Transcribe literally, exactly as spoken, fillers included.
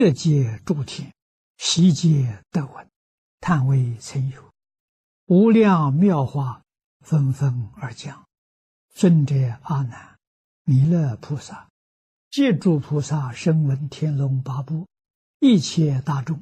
各界诸天，悉皆得闻，叹为曾有，无量妙法纷纷而讲。尊者阿难、弥勒菩萨、借诸菩萨声闻天龙八部，一切大众